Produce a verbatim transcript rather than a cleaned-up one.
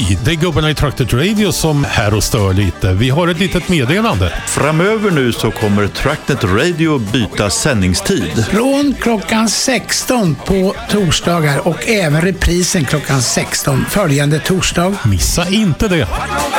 Hej, det är gubbarna i Tracknet Radio som här och stör lite. Vi har ett litet meddelande. Framöver nu så kommer Tracknet Radio byta sändningstid. Från klockan sexton på torsdagar och även reprisen klockan sexton följande torsdag. Missa inte det.